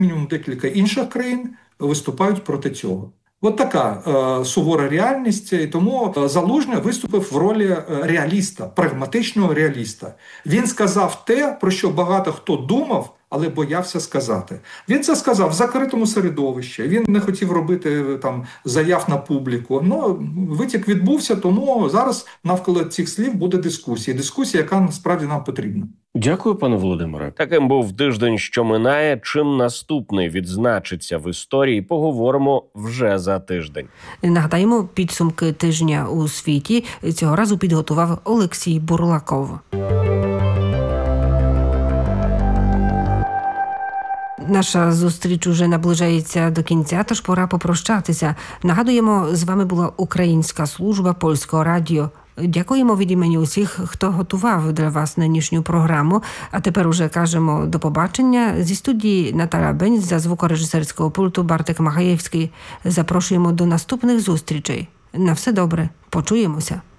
мінімум декілька інших країн виступають проти цього. От така сувора реальність, і тому Залужний виступив в ролі реаліста, прагматичного реаліста. Він сказав те, про що багато хто думав, але боявся сказати. Він це сказав в закритому середовищі, він не хотів робити там заяв на публіку. Ну, витік відбувся, тому зараз навколо цих слів буде дискусія, яка насправді нам потрібна. Дякую, пане Володимире. Таким був тиждень, що минає. Чим наступний відзначиться в історії, поговоримо вже за тиждень. Нагадаємо, підсумки тижня у світі цього разу підготував Олексій Бурлаков. Наша зустріч уже наближається до кінця, тож пора попрощатися. Нагадуємо, з вами була Українська служба Польського радіо. Дякуємо від імені усіх, хто готував для вас нинішню програму. А тепер уже кажемо до побачення. Зі студії Наталя Бенць, за звукорежисерського пульту Бартек Махаєвський. Запрошуємо до наступних зустрічей. На все добре. Почуємося.